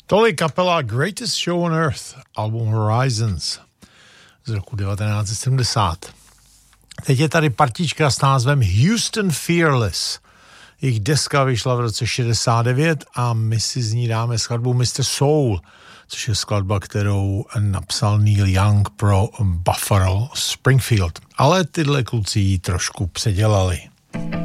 Tolik kapela Greatest Show on Earth, album Horizons z roku 1970. Teď je tady partička s názvem Houston Fearless. Jejich deska vyšla v roce 69 a my si z ní dáme skladbu Mr. Soul, což je skladba, kterou napsal Neil Young pro Buffalo Springfield. Ale tyhle kluci ji trošku předělali.